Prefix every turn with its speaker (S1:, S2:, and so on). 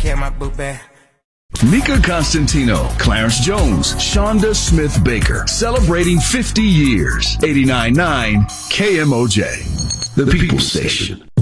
S1: care my book bag.
S2: Mika Constantino, Clarence Jones, Shonda Smith Baker, celebrating 50 years. 89.9 KMOJ, the People Station.